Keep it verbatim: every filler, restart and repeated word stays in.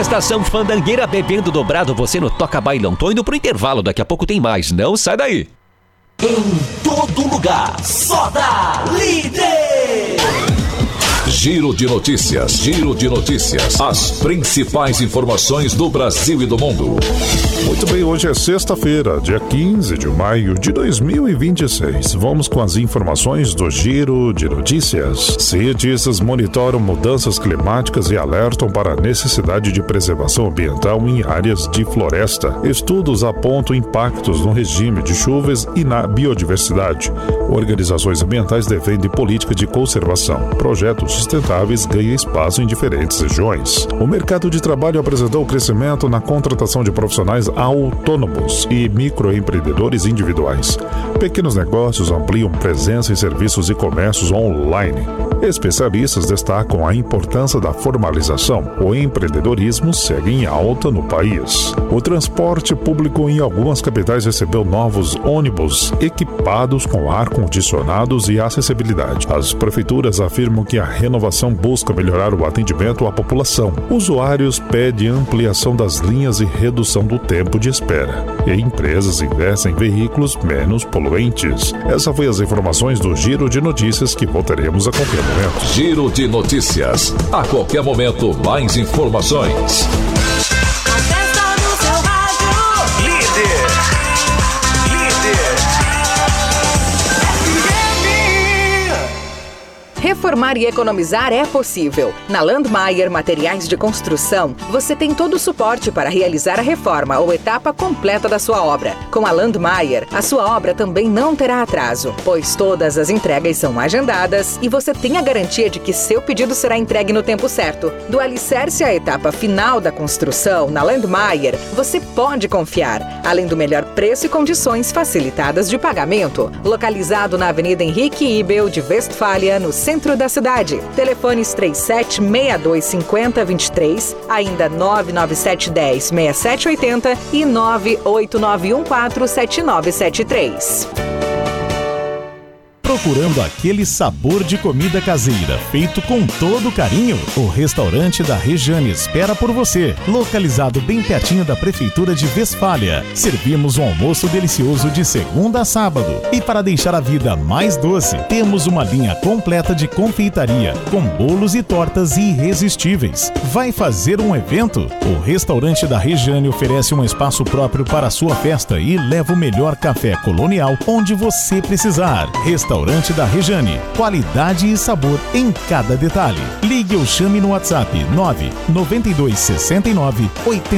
Estação Fandangueira, bebendo dobrado, você no Toca Bailão. Tô indo pro intervalo, daqui a pouco tem mais, não sai daí. Em todo lugar, só dá líder! Giro de notícias, giro de notícias. As principais informações do Brasil e do mundo. Muito bem, hoje é sexta-feira, dia quinze de maio de dois mil e vinte e seis. Vamos com as informações do Giro de Notícias. Cientistas monitoram mudanças climáticas e alertam para a necessidade de preservação ambiental em áreas de floresta. Estudos apontam impactos no regime de chuvas e na biodiversidade. Organizações ambientais defendem política de conservação. Projetos sustentáveis ganham espaço em diferentes regiões. O mercado de trabalho apresentou crescimento na contratação de profissionais autônomos e microempreendedores individuais. Pequenos negócios ampliam presença em serviços e comércios online. Especialistas destacam a importância da formalização. O empreendedorismo segue em alta no país. O transporte público em algumas capitais recebeu novos ônibus equipados com ar-condicionados e acessibilidade. As prefeituras afirmam que a renovação busca melhorar o atendimento à população. Usuários pedem ampliação das linhas e redução do tempo de espera. E empresas investem em veículos menos poluentes. Essas foram as informações do Giro de Notícias que voltaremos a qualquer momento. Giro de Notícias. A qualquer momento, mais informações. Reformar e economizar é possível. Na Landmaier Materiais de Construção, você tem todo o suporte para realizar a reforma ou etapa completa da sua obra. Com a Landmaier, a sua obra também não terá atraso, pois todas as entregas são agendadas e você tem a garantia de que seu pedido será entregue no tempo certo. Do alicerce à etapa final da construção, na Landmaier, você pode confiar, além do melhor preço e condições facilitadas de pagamento. Localizado na Avenida Henrique Ibel de Westfália, no centro centro da cidade. Telefones três sete seis dois cinco zero dois três, ainda nove nove sete um zero seis sete oito zero e nove oito nove um quatro sete nove sete três. Procurando aquele sabor de comida caseira feito com todo carinho? O restaurante da Rejane espera por você. Localizado bem pertinho da Prefeitura de Westfália. Servimos um almoço delicioso de segunda a sábado. E para deixar a vida mais doce, temos uma linha completa de confeitaria, com bolos e tortas irresistíveis. Vai fazer um evento? O restaurante da Rejane oferece um espaço próprio para a sua festa e leva o melhor café colonial onde você precisar. Restaurante Restaurante da Rejane. Qualidade e sabor em cada detalhe. Ligue ou chame no WhatsApp nove nove dois seis nove oito